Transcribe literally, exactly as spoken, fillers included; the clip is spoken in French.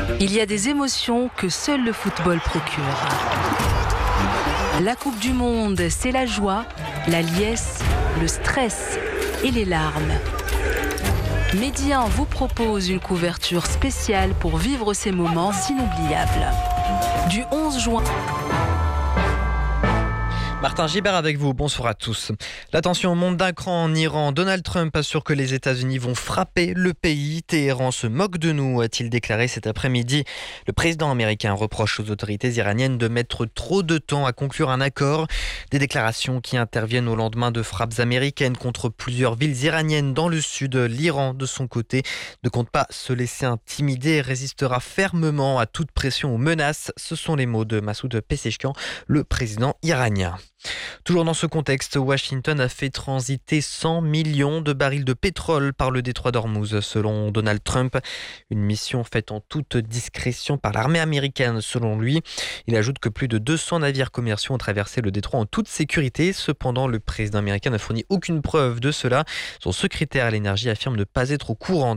Il y a des émotions que seul le football procure. La Coupe du Monde, c'est la joie, la liesse, le stress et les larmes. Medi un vous propose une couverture spéciale pour vivre ces moments inoubliables. Du onze juin... Martin Gibert avec vous, bonsoir à tous. La tension monte d'un cran en Iran. Donald Trump assure que les États-Unis vont frapper le pays. Téhéran se moque de nous, a-t-il déclaré cet après-midi. Le président américain reproche aux autorités iraniennes de mettre trop de temps à conclure un accord. Des déclarations qui interviennent au lendemain de frappes américaines contre plusieurs villes iraniennes dans le sud. L'Iran, de son côté, ne compte pas se laisser intimider et résistera fermement à toute pression ou menace. Ce sont les mots de Massoud Pezeshkian, le président iranien. Toujours dans ce contexte, Washington a fait transiter cent millions de barils de pétrole par le détroit d'Ormuz, selon Donald Trump. Une mission faite en toute discrétion par l'armée américaine, selon lui. Il ajoute que plus de deux cents navires commerciaux ont traversé le détroit en toute sécurité. Cependant, le président américain n'a fourni aucune preuve de cela. Son secrétaire à l'énergie affirme ne pas être au courant